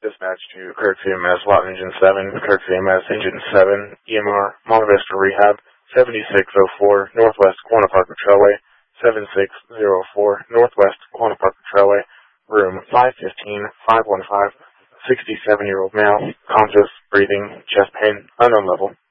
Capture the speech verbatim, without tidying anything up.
Dispatch to Kirk C M S, Lot Engine seven, Kirk C M S, Engine seven, E M R, Monte Vista Rehab, seventy-six oh four, Northwest Quanah Park Trailway, seventy-six oh four, Northwest Quanah Park Trailway, room five fifteen, five one five, sixty-seven-year-old male, conscious, breathing, chest pain, unknown level.